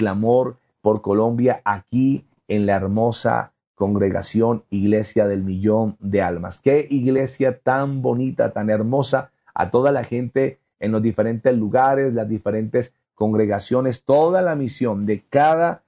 clamor por Colombia aquí en la hermosa congregación Iglesia del Millón de Almas. Qué iglesia tan bonita, tan hermosa, a toda la gente en los diferentes lugares, las diferentes congregaciones, toda la misión de cada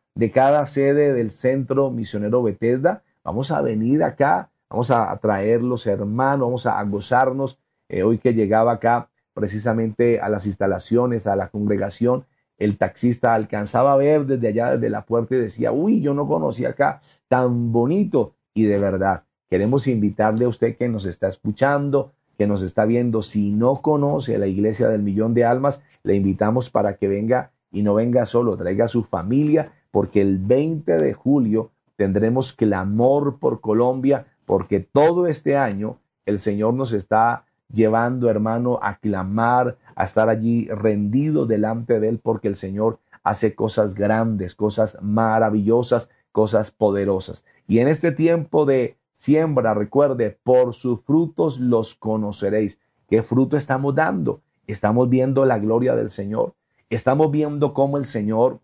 sede del Centro Misionero Bethesda. Vamos a venir acá, vamos a traer los hermanos, vamos a gozarnos. Hoy que llegaba acá precisamente a las instalaciones, a la congregación, el taxista alcanzaba a ver desde allá, desde la puerta, y decía, uy, yo no conocía acá tan bonito. Y de verdad, queremos invitarle a usted que nos está escuchando, que nos está viendo, si no conoce la Iglesia del Millón de Almas, le invitamos para que venga, y no venga solo, traiga a su familia, porque el 20 de julio tendremos clamor por Colombia, porque todo este año el Señor nos está llevando, hermano, a clamar, a estar allí rendido delante de Él, porque el Señor hace cosas grandes, cosas maravillosas, cosas poderosas. Y en este tiempo de siembra, recuerde, por sus frutos los conoceréis. ¿Qué fruto estamos dando? Estamos viendo la gloria del Señor. Estamos viendo cómo el Señor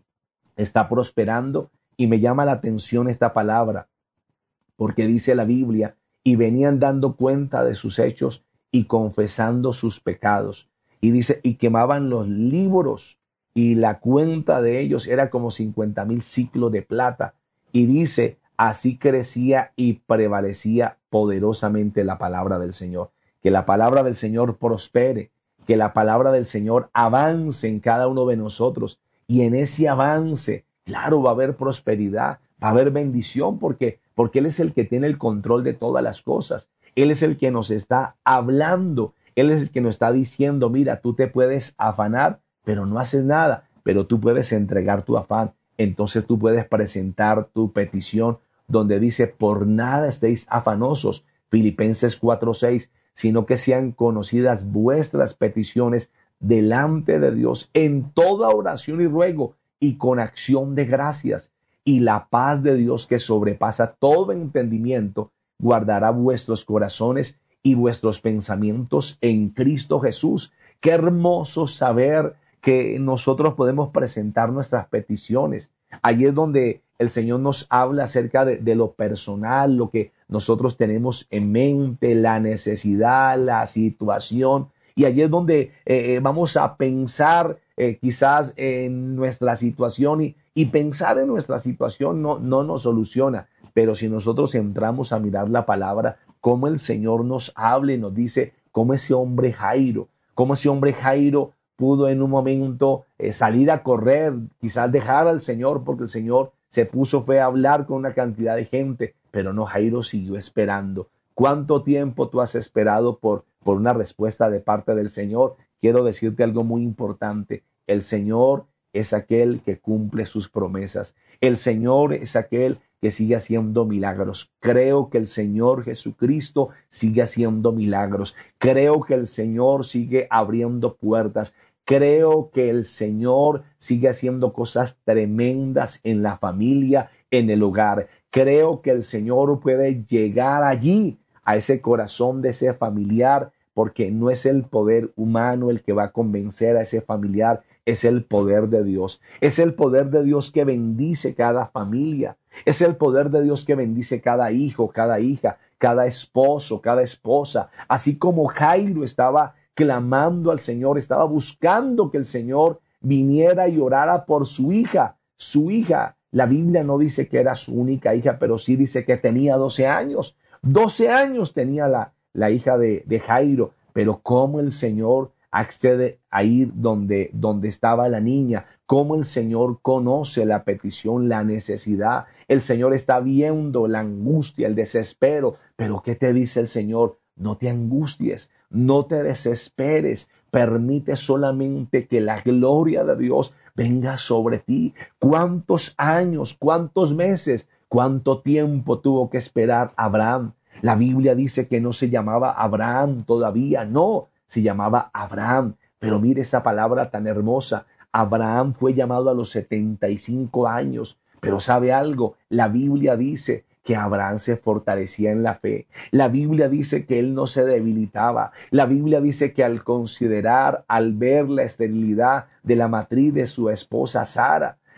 está prosperando, y me llama la atención esta palabra, porque dice la Biblia, y venían dando cuenta de sus hechos y confesando sus pecados. Y dice, y quemaban los libros, y la cuenta de ellos era como 50,000 siclos de plata. Y dice, así crecía y prevalecía poderosamente la palabra del Señor. Que la palabra del Señor prospere, que la palabra del Señor avance en cada uno de nosotros. Y en ese avance, claro, va a haber prosperidad, va a haber bendición, porque Él es el que tiene el control de todas las cosas. Él es el que nos está hablando. Él es el que nos está diciendo, mira, tú te puedes afanar, pero no haces nada, pero tú puedes entregar tu afán. Entonces tú puedes presentar tu petición donde dice, por nada estéis afanosos, Filipenses 4:6, sino que sean conocidas vuestras peticiones delante de Dios en toda oración y ruego y con acción de gracias. Y la paz de Dios, que sobrepasa todo entendimiento, guardará vuestros corazones y vuestros pensamientos en Cristo Jesús. Qué hermoso saber que nosotros podemos presentar nuestras peticiones. Allí es donde el Señor nos habla acerca de lo personal, lo que nosotros tenemos en mente, la necesidad, la situación. Y allí es donde vamos a pensar quizás en nuestra situación, y pensar en nuestra situación no nos soluciona. Pero si nosotros entramos a mirar la palabra, cómo el Señor nos habla y nos dice cómo ese hombre Jairo pudo en un momento salir a correr, quizás dejar al Señor, porque el Señor fue a hablar con una cantidad de gente, pero no, Jairo siguió esperando. ¿Cuánto tiempo tú has esperado por una respuesta de parte del Señor? Quiero decirte algo muy importante. El Señor es aquel que cumple sus promesas. El Señor es aquel que sigue haciendo milagros. Creo que el Señor Jesucristo sigue haciendo milagros. Creo que el Señor sigue abriendo puertas. Creo que el Señor sigue haciendo cosas tremendas en la familia, en el hogar. Creo que el Señor puede llegar allí, a ese corazón de ese familiar, porque no es el poder humano el que va a convencer a ese familiar, es el poder de Dios. Es el poder de Dios que bendice cada familia. Es el poder de Dios que bendice cada hijo, cada hija, cada esposo, cada esposa. Así como Jairo estaba clamando al Señor, estaba buscando que el Señor viniera y orara por su hija. Su hija, la Biblia no dice que era su única hija, pero sí dice que tenía 12 años. 12 años tenía la hija de Jairo, pero cómo el Señor accede a ir donde estaba la niña, cómo el Señor conoce la petición, la necesidad. El Señor está viendo la angustia, el desespero, pero ¿qué te dice el Señor? No te angusties, no te desesperes, permite solamente que la gloria de Dios venga sobre ti. ¿Cuántos años, cuántos meses, cuánto tiempo tuvo que esperar Abraham? La Biblia dice que no se llamaba Abraham todavía, no, se llamaba Abraham. Pero mire esa palabra tan hermosa. Abraham fue llamado a los 75 años. Pero ¿sabe algo? La Biblia dice que Abraham se fortalecía en la fe. La Biblia dice que él no se debilitaba. La Biblia dice que al ver la esterilidad de la matriz de su esposa Sara,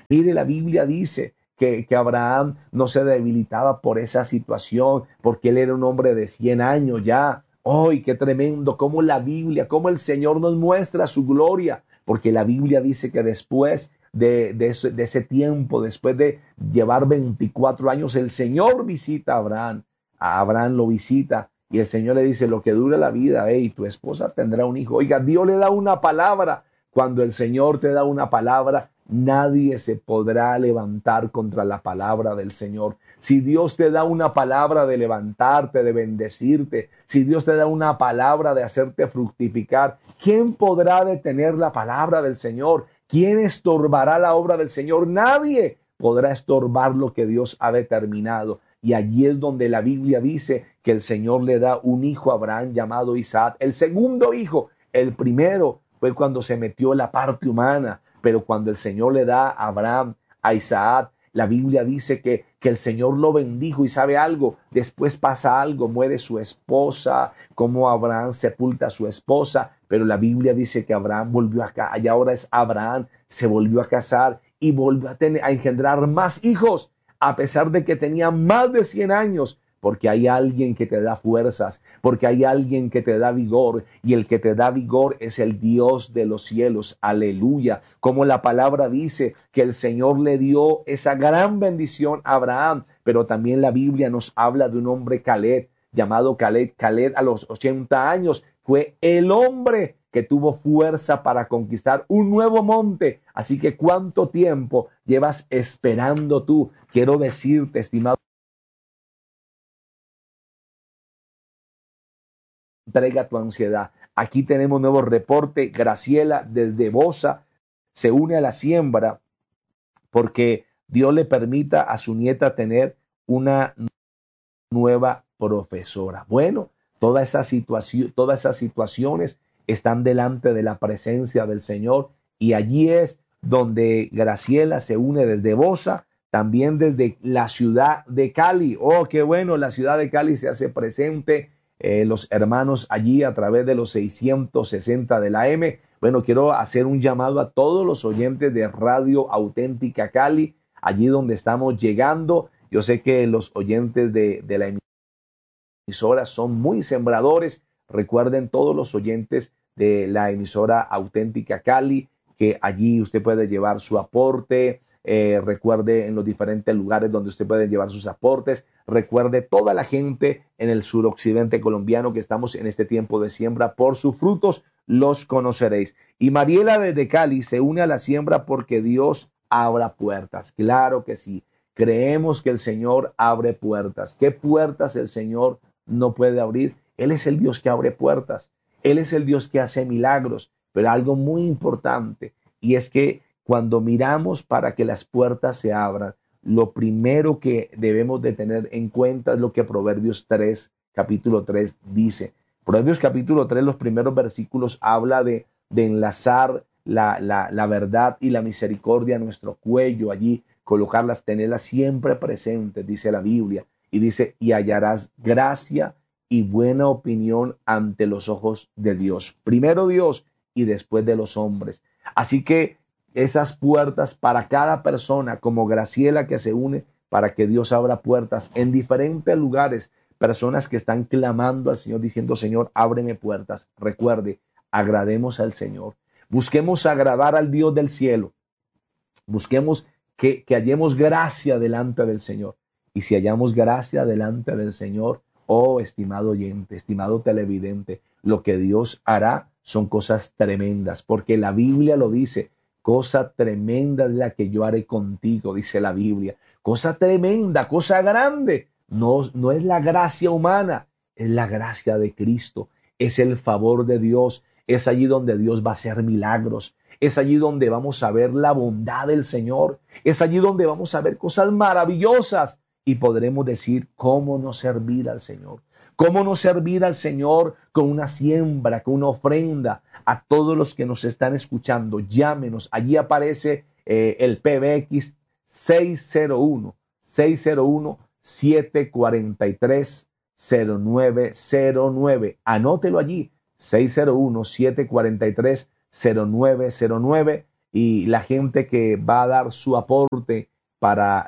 Mire, la Biblia dice que Abraham no se debilitaba por esa situación, porque él era un hombre de 100 años ya. ¡Ay, qué tremendo! Cómo la Biblia, cómo el Señor nos muestra su gloria, porque la Biblia dice que después de ese tiempo, después de llevar 24 años, el Señor visita a Abraham. A Abraham lo visita y el Señor le dice, lo que dure la vida, hey, tu esposa tendrá un hijo. Oiga, Dios le da una palabra. Cuando el Señor te da una palabra, nadie se podrá levantar contra la palabra del Señor. Si Dios te da una palabra de levantarte, de bendecirte, si Dios te da una palabra de hacerte fructificar, ¿quién podrá detener la palabra del Señor? ¿Quién estorbará la obra del Señor? Nadie podrá estorbar lo que Dios ha determinado. Y allí es donde la Biblia dice que el Señor le da un hijo a Abraham llamado Isaac. El segundo hijo, el primero fue cuando se metió la parte humana, pero cuando el Señor le da a Abraham, a Isaac, la Biblia dice que el Señor lo bendijo y sabe algo, después pasa algo, muere su esposa, como Abraham sepulta a su esposa, pero la Biblia dice que Abraham volvió acá, y ahora es Abraham, se volvió a casar y volvió a engendrar más hijos, a pesar de que tenía más de 100 años, porque hay alguien que te da fuerzas, porque hay alguien que te da vigor, y el que te da vigor es el Dios de los cielos. Aleluya. Como la palabra dice que el Señor le dio esa gran bendición a Abraham, pero también la Biblia nos habla de un hombre Caleb, llamado Caleb. Caleb a los 80 años fue el hombre que tuvo fuerza para conquistar un nuevo monte. Así que ¿cuánto tiempo llevas esperando tú? Quiero decirte, estimado, entrega tu ansiedad. Aquí tenemos nuevo reporte. Graciela desde Bosa se une a la siembra porque Dios le permita a su nieta tener una nueva profesora. Bueno, todas esas situaciones están delante de la presencia del Señor y allí es donde Graciela se une desde Bosa, también desde la ciudad de Cali. Oh, qué bueno, la ciudad de Cali se hace presente, los hermanos allí a través de los 660 de la M. Bueno, quiero hacer un llamado a todos los oyentes de Radio Auténtica Cali, allí donde estamos llegando. Yo sé que los oyentes de la emisora son muy sembradores. Recuerden todos los oyentes de la emisora Auténtica Cali que allí usted puede llevar su aporte. Recuerde en los diferentes lugares donde usted puede llevar sus aportes. Recuerde toda la gente en el suroccidente colombiano que estamos en este tiempo de siembra. Por sus frutos los conoceréis. Y Mariela desde Cali se une a la siembra porque Dios abra puertas. Claro que sí. Creemos que el Señor abre puertas. ¿Qué puertas el Señor no puede abrir? Él es el Dios que abre puertas. Él es el Dios que hace milagros. Pero algo muy importante, y es que cuando miramos para que las puertas se abran, lo primero que debemos de tener en cuenta es lo que Proverbios 3, capítulo 3 dice. Proverbios capítulo 3, los primeros versículos habla de enlazar la verdad y la misericordia a nuestro cuello, allí colocarlas, tenerlas siempre presentes, dice la Biblia. Y dice, y hallarás gracia y buena opinión ante los ojos de Dios. Primero Dios y después de los hombres. Así que esas puertas para cada persona, como Graciela que se une para que Dios abra puertas en diferentes lugares, personas que están clamando al Señor diciendo, Señor, ábreme puertas. Recuerde, agrademos al Señor. Busquemos agradar al Dios del cielo. Busquemos que hallemos gracia delante del Señor. Y si hallamos gracia delante del Señor, oh estimado oyente, estimado televidente, lo que Dios hará son cosas tremendas, porque la Biblia lo dice, cosa tremenda es la que yo haré contigo, dice la Biblia. Cosa tremenda, cosa grande. No es la gracia humana, es la gracia de Cristo, es el favor de Dios, es allí donde Dios va a hacer milagros, es allí donde vamos a ver la bondad del Señor, es allí donde vamos a ver cosas maravillosas y podremos decir cómo no servir al Señor. ¿Cómo no servir al Señor con una siembra, con una ofrenda? A todos los que nos están escuchando, llámenos. Allí aparece el PBX 601-743-0909. Anótelo allí, 601-743-0909. y la gente que va a dar su aporte para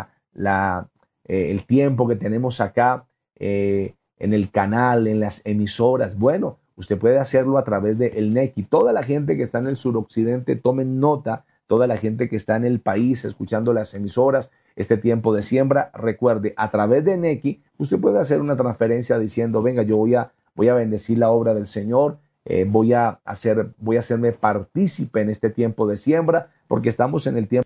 el tiempo que tenemos acá en el canal, en las emisoras. Bueno, usted puede hacerlo a través de el NECI. Toda la gente que está en el suroccidente, tomen nota, toda la gente que está en el país escuchando las emisoras, este tiempo de siembra, recuerde, a través de NECI, usted puede hacer una transferencia diciendo, venga, yo voy a bendecir la obra del Señor, voy a hacerme partícipe en este tiempo de siembra, porque estamos en el tiempo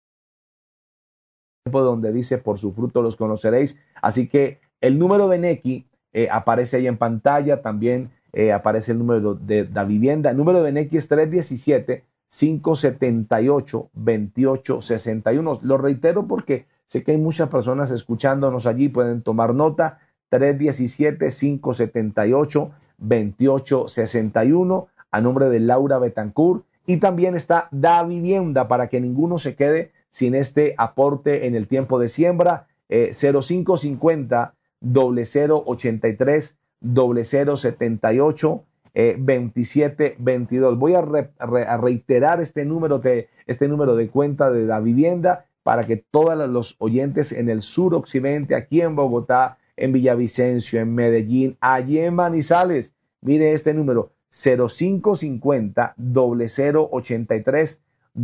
donde dice, por su fruto los conoceréis. Así que el número de NECI aparece ahí en pantalla, también aparece el número de la vivienda. El número de NECI es 317-578-2861. Lo reitero porque sé que hay muchas personas escuchándonos allí, pueden tomar nota. 317-578-2861 a nombre de Laura Betancourt. Y también está Da Vivienda para que ninguno se quede sin este aporte en el tiempo de siembra. 0550 0083 0078 2722. Voy a reiterar este número de cuenta de Da Vivienda para que todos los oyentes en el suroccidente, aquí en Bogotá, en Villavicencio, en Medellín, allí en Manizales, mire este número: 0550 0083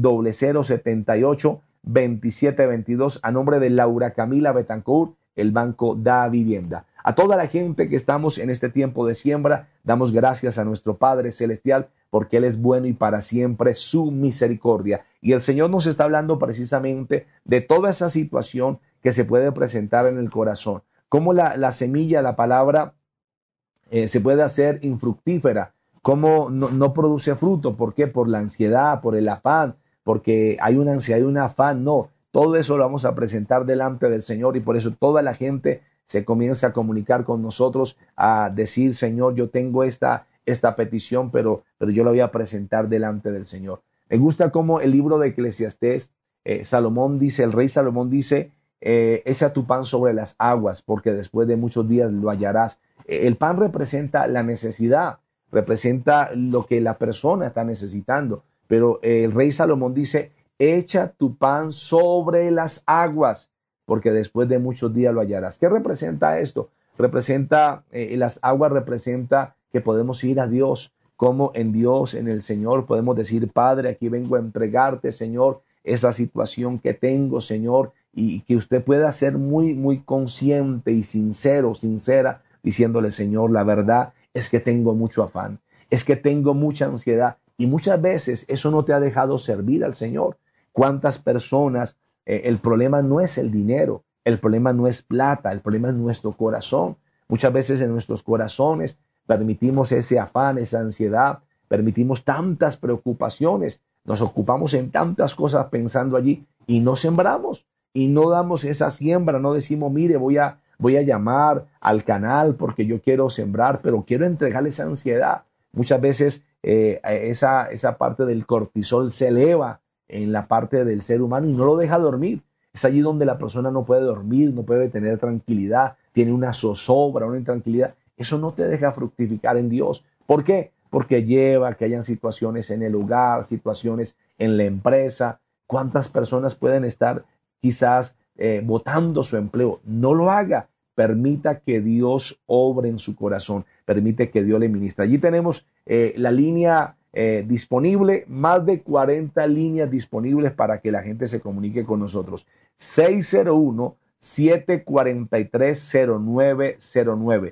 0078 2722 a nombre de Laura Camila Betancourt, el Banco Da Vivienda. A toda la gente que estamos en este tiempo de siembra, damos gracias a nuestro Padre Celestial porque Él es bueno y para siempre su misericordia. Y el Señor nos está hablando precisamente de toda esa situación que se puede presentar en el corazón. Cómo la semilla, la palabra, se puede hacer infructífera, cómo no produce fruto. ¿Por qué? Por la ansiedad, por el afán, porque hay una ansiedad y un afán. No, todo eso lo vamos a presentar delante del Señor y por eso toda la gente se comienza a comunicar con nosotros, a decir, Señor, yo tengo esta petición, pero yo la voy a presentar delante del Señor. Me gusta cómo el libro de Eclesiastés, Salomón dice, el rey Salomón dice, echa tu pan sobre las aguas, porque después de muchos días lo hallarás. El pan representa la necesidad, representa lo que la persona está necesitando, pero el rey Salomón dice, echa tu pan sobre las aguas, porque después de muchos días lo hallarás. ¿Qué representa esto? Representa, las aguas representa que podemos ir a Dios, como en Dios, en el Señor, podemos decir, Padre, aquí vengo a entregarte, Señor, esa situación que tengo, Señor, y que usted pueda ser muy, muy consciente y sincera, diciéndole, Señor, la verdad es que tengo mucho afán, es que tengo mucha ansiedad, y muchas veces eso no te ha dejado servir al Señor. ¿Cuántas personas? El problema no es el dinero, el problema no es plata, el problema es nuestro corazón. Muchas veces en nuestros corazones permitimos ese afán, esa ansiedad, permitimos tantas preocupaciones, nos ocupamos en tantas cosas pensando allí y no sembramos y no damos esa siembra, no decimos, mire, voy a llamar al canal porque yo quiero sembrar, pero quiero entregarle esa ansiedad. Muchas veces esa parte del cortisol se eleva en la parte del ser humano y no lo deja dormir. Es allí donde la persona no puede dormir, no puede tener tranquilidad, tiene una zozobra, una intranquilidad. Eso no te deja fructificar en Dios. ¿Por qué? Porque lleva a que hayan situaciones en el hogar, situaciones en la empresa. ¿Cuántas personas pueden estar quizás botando su empleo? No lo haga. Permita que Dios obre en su corazón. Permite que Dios le ministre. Allí tenemos la línea disponible, más de 40 líneas disponibles para que la gente se comunique con nosotros. 601-743-0909.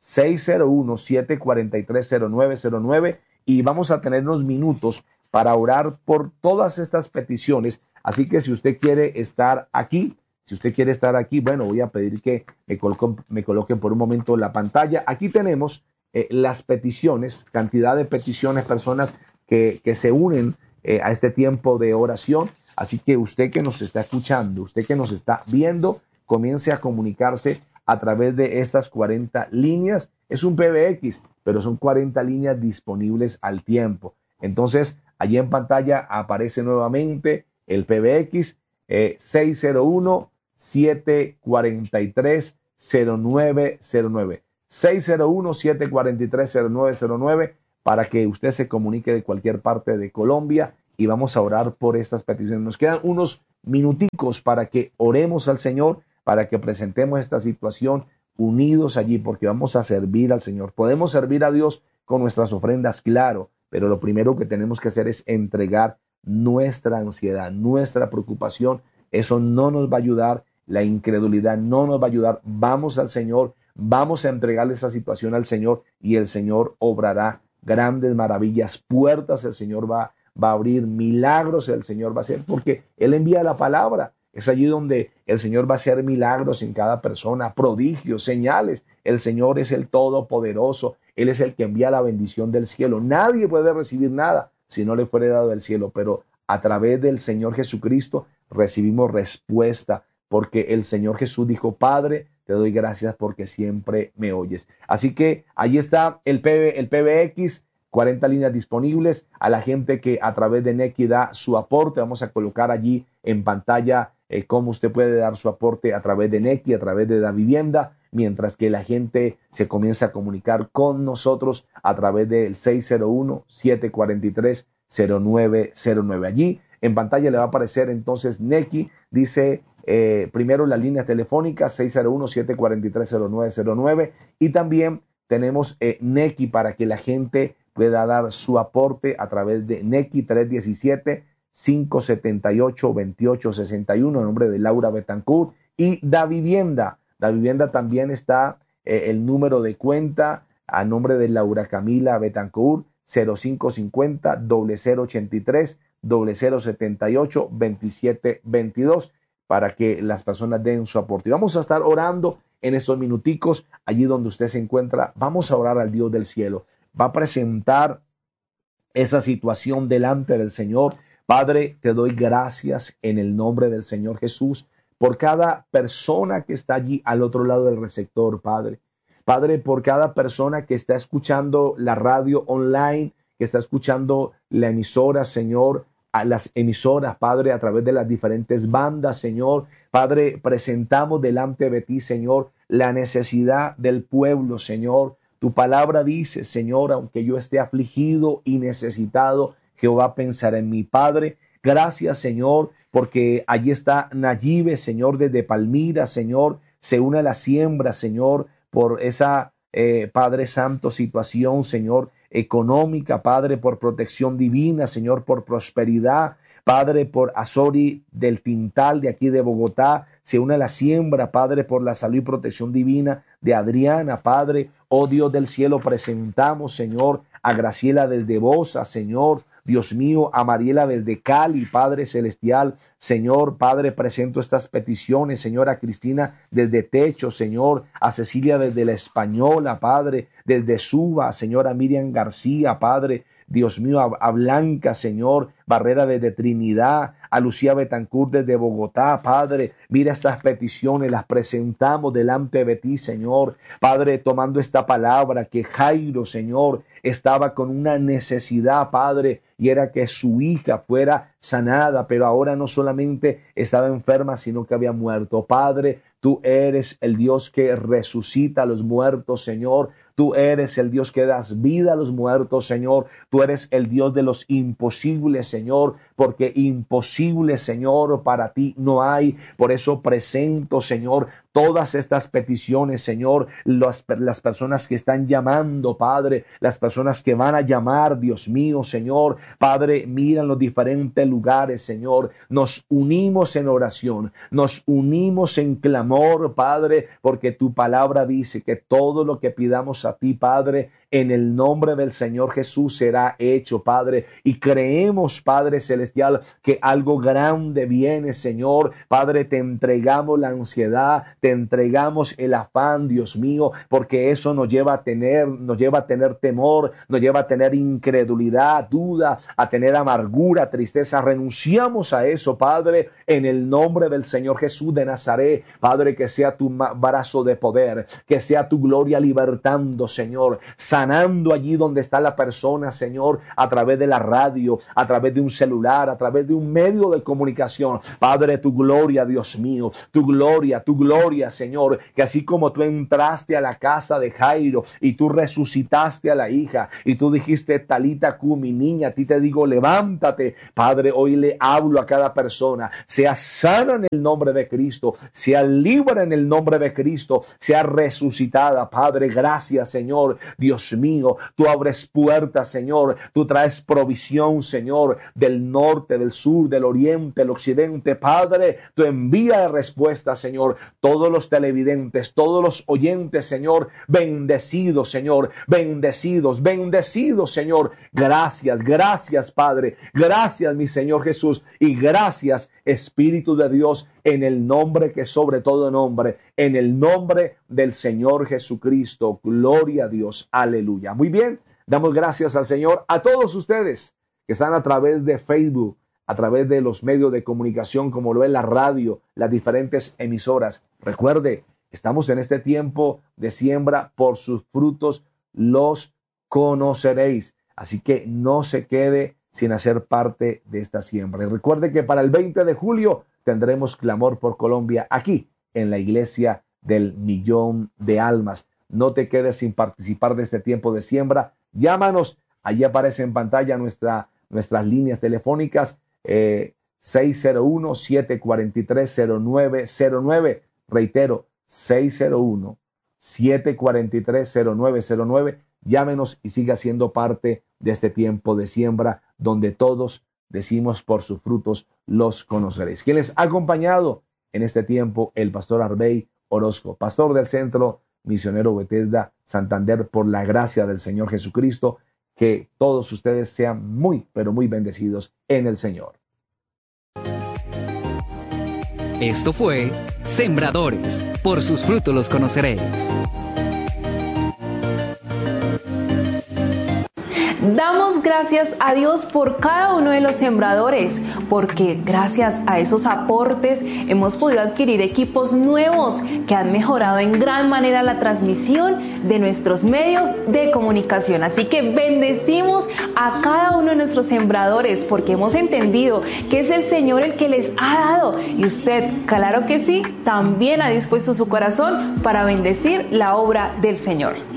601-743-0909 y vamos a tener unos minutos para orar por todas estas peticiones. Así que si usted quiere estar aquí, bueno, voy a pedir que me coloquen por un momento la pantalla. Aquí tenemos las peticiones, cantidad de peticiones, personas que se unen a este tiempo de oración. Así que usted que nos está escuchando, usted que nos está viendo, comience a comunicarse a través de estas 40 líneas. Es un PBX, pero son 40 líneas disponibles al tiempo. Entonces, allí en pantalla aparece nuevamente el PBX 601-743-0909. 601-743-0909 para que usted se comunique de cualquier parte de Colombia y vamos a orar por estas peticiones. Nos quedan unos minuticos para que oremos al Señor, para que presentemos esta situación unidos allí, porque vamos a servir al Señor. Podemos servir a Dios con nuestras ofrendas, claro, pero lo primero que tenemos que hacer es entregar nuestra ansiedad, nuestra preocupación. Eso no nos va a ayudar, la incredulidad no nos va a ayudar. Vamos al Señor, vamos a entregarle esa situación al Señor y el Señor obrará grandes maravillas, puertas el Señor va a abrir, milagros el Señor va a hacer, porque Él envía la palabra. Es allí donde el Señor va a hacer milagros en cada persona, prodigios, señales. El Señor es el Todopoderoso. Él es el que envía la bendición del cielo. Nadie puede recibir nada si no le fuere dado del cielo, pero a través del Señor Jesucristo recibimos respuesta, porque el Señor Jesús dijo: Padre, te doy gracias porque siempre me oyes. Así que ahí está el PBX, 40 líneas disponibles. A la gente que a través de Nequi da su aporte, vamos a colocar allí en pantalla cómo usted puede dar su aporte a través de Nequi, a través de Davivienda, mientras que la gente se comienza a comunicar con nosotros a través del 601-743-0909. Allí en pantalla le va a aparecer entonces Nequi, dice primero las líneas telefónicas 601-743-0909, y también tenemos Nequi para que la gente pueda dar su aporte a través de Nequi 317-578-2861, en nombre de Laura Betancourt, y Davivienda. Davivienda también está el número de cuenta a nombre de Laura Camila Betancourt, 0550 0083 0078 2722, para que las personas den su aporte. Y vamos a estar orando en estos minuticos, allí donde usted se encuentra. Vamos a orar al Dios del cielo. Va a presentar esa situación delante del Señor. Padre, te doy gracias en el nombre del Señor Jesús por cada persona que está allí al otro lado del receptor, Padre. Padre, por cada persona que está escuchando la radio online, que está escuchando la emisora, Señor, a las emisoras, Padre, a través de las diferentes bandas, Señor. Padre, presentamos delante de ti, Señor, la necesidad del pueblo, Señor. Tu palabra dice, Señor, aunque yo esté afligido y necesitado, Jehová pensará en mi Padre. Gracias, Señor, porque allí está Nayibe, Señor, desde Palmira, Señor, se une a la siembra, Señor, por esa, Padre Santo, situación, Señor, económica, Padre, por protección divina, Señor, por prosperidad, Padre, por Azori del Tintal, de aquí de Bogotá, se une a la siembra, Padre, por la salud y protección divina de Adriana, Padre. Oh Dios del cielo, presentamos, Señor, a Graciela desde Bosa, Señor, Dios mío, a Mariela desde Cali, Padre celestial, Señor, Padre, presento estas peticiones, Señor, a Cristina desde Techo, Señor, a Cecilia desde La Española, Padre, desde Suba, Señor, a Miriam García, Padre, Dios mío, a Blanca, Señor, Barrera desde Trinidad, a Lucía Betancourt desde Bogotá, Padre, mira estas peticiones, las presentamos delante de ti, Señor, Padre, tomando esta palabra que Jairo, Señor, estaba con una necesidad, Padre, y era que su hija fuera sanada, pero ahora no solamente estaba enferma, sino que había muerto. Padre, tú eres el Dios que resucita a los muertos, Señor. Tú eres el Dios que das vida a los muertos, Señor. Tú eres el Dios de los imposibles, Señor, porque imposible, Señor, para ti no hay. Por eso presento, Señor, todas estas peticiones, Señor, las personas que están llamando, Padre, las personas que van a llamar, Dios mío, Señor, Padre, mira en los diferentes lugares, Señor, nos unimos en oración, nos unimos en clamor, Padre, porque tu palabra dice que todo lo que pidamos a ti, Padre, en el nombre del Señor Jesús será hecho, Padre, y creemos, Padre celestial, que algo grande viene, Señor. Padre, te entregamos la ansiedad, te entregamos el afán, Dios mío, porque eso nos lleva a tener temor, nos lleva a tener incredulidad, duda, a tener amargura, tristeza. Renunciamos a eso, Padre, en el nombre del Señor Jesús de Nazaret. Padre, que sea tu brazo de poder, que sea tu gloria libertando, Señor, sanando allí donde está la persona, Señor, a través de la radio, a través de un celular, a través de un medio de comunicación. Padre, tu gloria, Dios mío, tu gloria, Señor, que así como tú entraste a la casa de Jairo y tú resucitaste a la hija y tú dijiste, Talita cumi, niña, a ti te digo, levántate. Padre, hoy le hablo a cada persona, sea sana en el nombre de Cristo, sea libre en el nombre de Cristo, sea resucitada. Padre, gracias, Señor, Dios mío, tú abres puertas, Señor, tú traes provisión, Señor, del norte, del sur, del oriente, del occidente. Padre, tú envía respuestas, Señor. Todos los televidentes, todos los oyentes, Señor, bendecidos, Señor, bendecidos, Señor. Gracias, Padre. Gracias, mi Señor Jesús. Y gracias, Espíritu de Dios, en el nombre que sobre todo nombre, en el nombre del Señor Jesucristo. Gloria a Dios. Aleluya. Muy bien. Damos gracias al Señor. A todos ustedes que están a través de Facebook, a través de los medios de comunicación como lo es la radio, las diferentes emisoras. Recuerde, estamos en este tiempo de siembra, por sus frutos los conoceréis. Así que no se quede sin hacer parte de esta siembra. Y recuerde que para el 20 de julio tendremos Clamor por Colombia aquí en la Iglesia del Millón de Almas. No te quedes sin participar de este tiempo de siembra. Llámanos, allí aparece en pantalla nuestras líneas telefónicas 601-743-0909. Reitero, 601-743-0909. Llámenos y siga siendo parte de este tiempo de siembra donde todos decimos por sus frutos los conoceréis. ¿Quién les ha acompañado en este tiempo? El pastor Arbey Orozco, pastor del Centro Misionero Bethesda Santander, por la gracia del Señor Jesucristo. Que todos ustedes sean muy, pero muy bendecidos en el Señor. Esto fue Sembradores, por sus frutos los conoceréis. Damos gracias a Dios por cada uno de los sembradores, porque gracias a esos aportes hemos podido adquirir equipos nuevos que han mejorado en gran manera la transmisión de nuestros medios de comunicación. Así que bendecimos a cada uno de nuestros sembradores, porque hemos entendido que es el Señor el que les ha dado, y usted, claro que sí, también ha dispuesto su corazón para bendecir la obra del Señor.